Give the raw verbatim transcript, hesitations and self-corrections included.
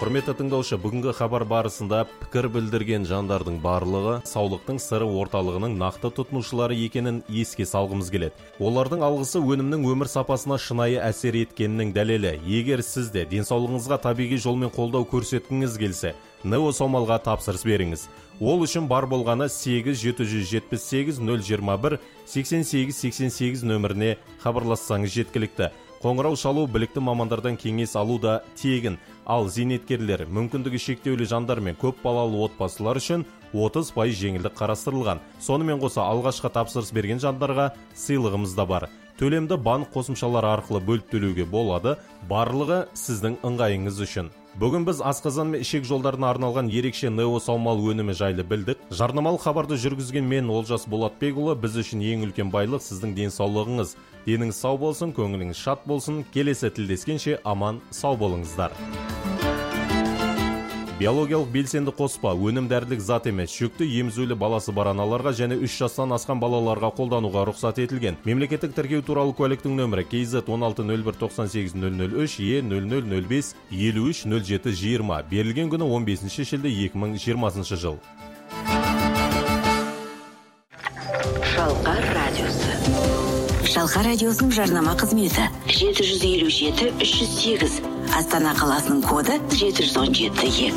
Құрметті тыңдаушы, бүгінгі хабар барысында пікір білдірген жандардың барлығы саулықтың сыры орталығының нақты тұтынушылары екенін еске салғымыз келеді. Олардың алғысы өнімнің өмір сапасына шынайы әсер еткенінің дәлелі. Егер сіз де денсаулығыңызға табиғи жолмен қолдау көрсеткіңіз келсе, Нео Саумалға тапсырыс беріңіз. Ол үшін бар болғаны сегіз жеті жүз жетпіс сегіз нөл жиырма бір сексен сегіз сексен сегіз нөміріне хабарлассаңыз жеткілікті. Қоңырау шалу, білікті мамандардан кеңес алу да тегін. Ал зейнеткерлер, мүмкіндігі шектеулі жандар мен көп балалы отбасылар үшін отыз пайыз жеңілдік қарастырылған. Сонымен қоса алғашқы тапсырыс берген жандарға сыйлығымыз да бар. Төлемді банк қосымшалары арқылы бөліп төлеуге болады, барлығы сіздің ыңғайыңыз үшін. Бүгін біз асқазан мен ішек жолдарына арналған ерекше Нео Саумал өнімі жайлы білдік. Жарнамалық хабарды жүргізген мен Олжас Болатбекұлы, біз үшін ең үлкен байлық сіздің денсаулығыңыз. Деніңіз сау болсын, көңіліңіз шат болсын. Келесі тілдескенше аман сау болыңыздар. Биологиялық белсенді қоспа өнім дәрілік зат емес, жүкті емізулі баласы бар аналарға және үш жастан асқан балаларға қолдануға рұқсат етілген. Мемлекеттік тіркеу туралы куәліктің нөмірі кей зет он алты нөл бір тоқсан сегіз нөл нөл үш е нөл нөл нөл бес елу үш нөл жеті жиырма. Берілген күні он бесінші шілде екі мың жиырмасыншы жыл. Шалқар радиосы. Шалқар радиосының жарнама қызметі жеті жүз елу жеті үш жүз сегіз. Астана қаласының коды жеті жүз он жеті.